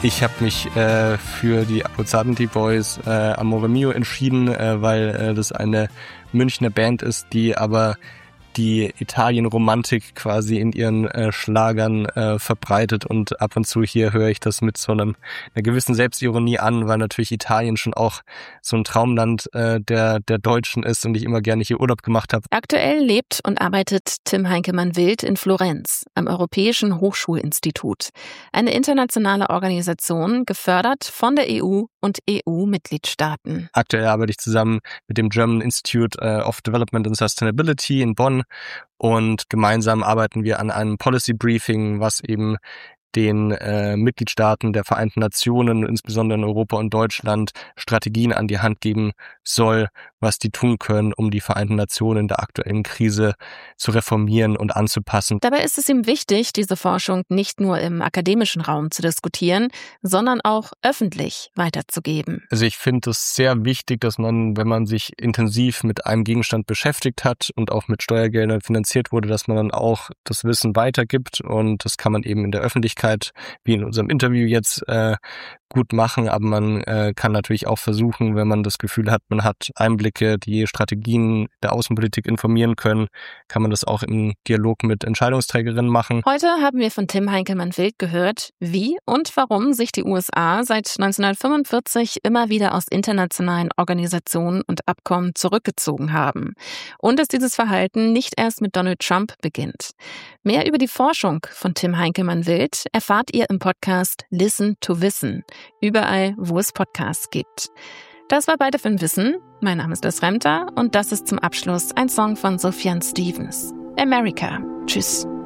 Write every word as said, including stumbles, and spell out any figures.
Ich habe mich äh, für die Abbozanti Boys äh, Amore Mio entschieden, äh, weil äh, das eine Münchner Band ist, die aber die Italien-Romantik quasi in ihren äh, Schlagern äh, verbreitet, und ab und zu hier höre ich das mit so einem einer gewissen Selbstironie an, weil natürlich Italien schon auch so ein Traumland äh, der der Deutschen ist und ich immer gerne hier Urlaub gemacht habe. Aktuell lebt und arbeitet Tim Heinckemann-Wild in Florenz am Europäischen Hochschulinstitut, eine internationale Organisation, gefördert von der E U und E U-Mitgliedstaaten. Aktuell arbeite ich zusammen mit dem German Institute of Development and Sustainability in Bonn, und gemeinsam arbeiten wir an einem Policy Briefing, was eben den äh, Mitgliedstaaten der Vereinten Nationen, insbesondere in Europa und Deutschland, Strategien an die Hand geben soll, was die tun können, um die Vereinten Nationen in der aktuellen Krise zu reformieren und anzupassen. Dabei ist es ihm wichtig, diese Forschung nicht nur im akademischen Raum zu diskutieren, sondern auch öffentlich weiterzugeben. Also ich finde es sehr wichtig, dass man, wenn man sich intensiv mit einem Gegenstand beschäftigt hat und auch mit Steuergeldern finanziert wurde, dass man dann auch das Wissen weitergibt, und das kann man eben in der Öffentlichkeit, wie in unserem Interview jetzt, äh, gut machen, aber man äh, kann natürlich auch versuchen, wenn man das Gefühl hat, man hat Einblicke, die Strategien der Außenpolitik informieren können, kann man das auch im Dialog mit Entscheidungsträgerinnen machen. Heute haben wir von Tim Heinckemann-Wild gehört, wie und warum sich die U S A seit neunzehnhundertfünfundvierzig immer wieder aus internationalen Organisationen und Abkommen zurückgezogen haben und dass dieses Verhalten nicht erst mit Donald Trump beginnt. Mehr über die Forschung von Tim Heinckemann-Wild erfahrt ihr im Podcast Listen to Wissen, überall, wo es Podcasts gibt. Das war Beide für Wissen. Mein Name ist Liz Remter und das ist zum Abschluss ein Song von Sufjan Stevens. America. Tschüss.